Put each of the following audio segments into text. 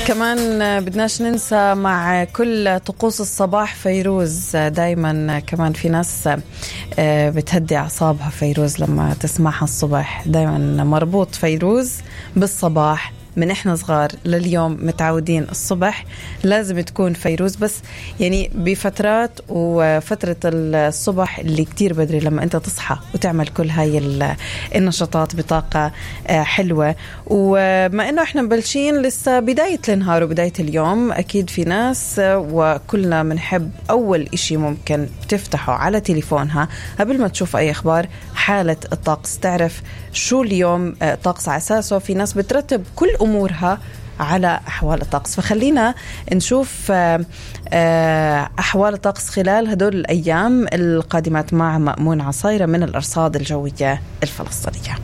كمان بدناش ننسى مع كل طقوس الصباح فيروز. دايما كمان في ناس بتهدي أعصابها فيروز لما تسمعها الصبح. دايما مربوط فيروز بالصباح من إحنا صغار لليوم، متعودين الصبح لازم تكون فيروز. بس يعني بفترات، وفترة الصبح اللي كتير بدري لما أنت تصحى وتعمل كل هاي النشاطات بطاقة حلوة. وما إنه إحنا مبلشين لسه بداية النهار وبداية اليوم، أكيد في ناس وكلنا منحب أول إشي ممكن بتفتحه على تليفونها قبل ما تشوف أي أخبار حالة الطقس، تعرف شو اليوم طقس. على أساسه في ناس بترتب كل أمورها على أحوال الطقس. فخلينا نشوف أحوال الطقس خلال هدول الأيام القادمات مع مأمون عصيرة من الأرصاد الجوية الفلسطينية.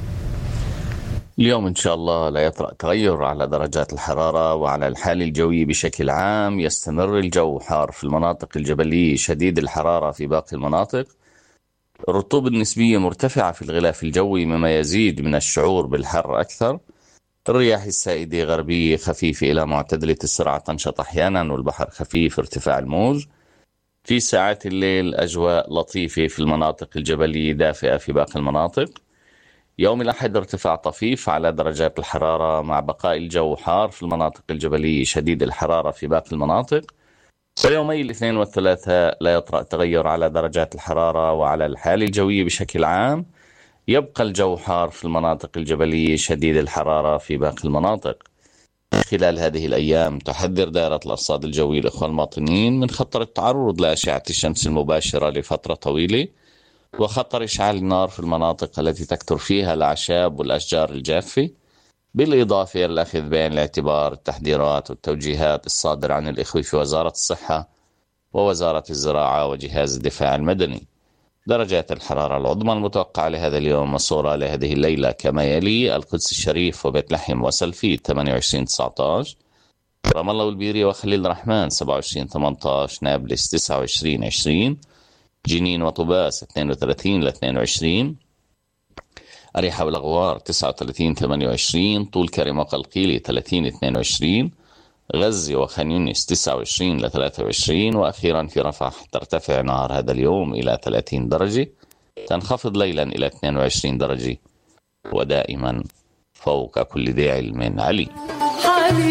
اليوم إن شاء الله لا يطرأ تغير على درجات الحرارة وعلى الحال الجوي بشكل عام. يستمر الجو حار في المناطق الجبلية، شديد الحرارة في باقي المناطق. الرطوبة النسبية مرتفعة في الغلاف الجوي مما يزيد من الشعور بالحر أكثر. الرياح السائدة غربية خفيفة إلى معتدلة السرعة تنشط أحيانا، والبحر خفيف ارتفاع الموج. في ساعات الليل أجواء لطيفة في المناطق الجبلية، دافئة في باقي المناطق. يوم الأحد ارتفاع طفيف على درجات الحرارة مع بقاء الجو حار في المناطق الجبلية، شديد الحرارة في باقي المناطق. ويومي الاثنين والثلاثاء لا يطرأ تغير على درجات الحرارة وعلى الحالة الجوية بشكل عام. يبقى الجو حار في المناطق الجبلية، شديد الحرارة في باقي المناطق. خلال هذه الأيام تحذر دائرة الأرصاد الجوية الأخوة المواطنين من خطر التعرض لأشعة الشمس المباشرة لفترة طويلة، وخطر إشعال النار في المناطق التي تكثر فيها الأعشاب والأشجار الجافة، بالإضافة إلى الأخذ بعين الاعتبار التحذيرات والتوجيهات الصادرة عن الإخوة في وزارة الصحة ووزارة الزراعة وجهاز الدفاع المدني. درجات الحرارة العظمى المتوقعة لهذا اليوم والصغرى لهذه الليلة كما يلي: القدس الشريف وبيت لحم وسلفيد 28-19، رام الله والبيرية وخليل الرحمن 27-18، نابلس 29-20، جنين وطباس 32-22، أريحة والأغوار 39-28، طول كرم وقلقيلي 30-22، غزة وخان يونس 29-23، وأخيرا في رفح ترتفع نهار هذا اليوم إلى 30 درجة، تنخفض ليلا إلى 22 درجة، ودائما فوق كل ذي علم عليم.